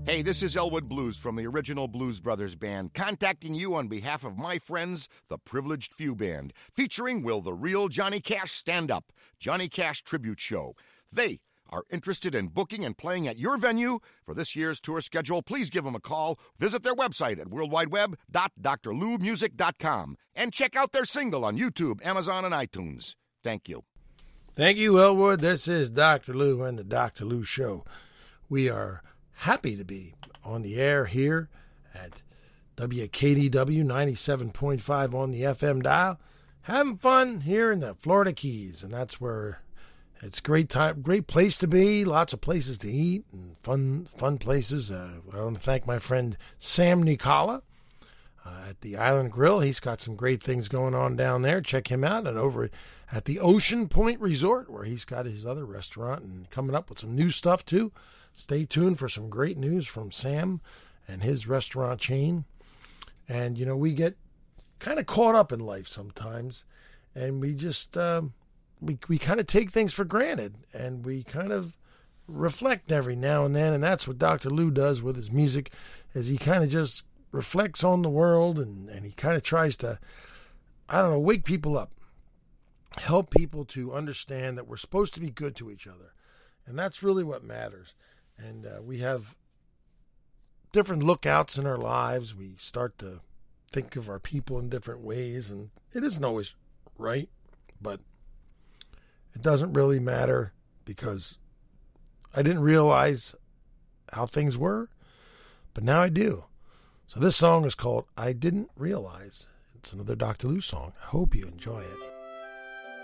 Hey, this is Elwood Blues from the original Blues Brothers Band, contacting you on behalf of my friends, the Privileged Few Band, featuring Will the Real Johnny Cash Stand Up, Johnny Cash Tribute Show. They are interested in booking and playing at your venue. For this year's tour schedule, please give them a call. Visit their website at worldwideweb.drloumusic.com and check out their single on YouTube, Amazon, and iTunes. Thank you. Thank you, Elwood. This is Dr. Lou and the Dr. Lou Show. We are happy to be on the air here at WKDW 97.5 on the FM dial, having fun here in the Florida Keys, and that's where it's great place to be, lots of places to eat and fun places. I want to thank my friend Sam Nicola at the Island Grill. He's got some great things going on down there. Check him out. And over at the Ocean Point Resort, where he's got his other restaurant and coming up with some new stuff too. Stay tuned for some great news from Sam and his restaurant chain. And, you know, we get kind of caught up in life sometimes, and we just, we kind of take things for granted, and we kind of reflect every now and then. And that's what Dr. Lou does with his music, is he kind of just reflects on the world, and he kind of tries to, wake people up, help people to understand that we're supposed to be good to each other. And that's really what matters. And we have different lookouts in our lives. We start to think of our people in different ways, and it isn't always right, but it doesn't really matter, because I didn't realize how things were, but now I do. So this song is called I Didn't Realize. It's another Dr. Lou song. I hope you enjoy it.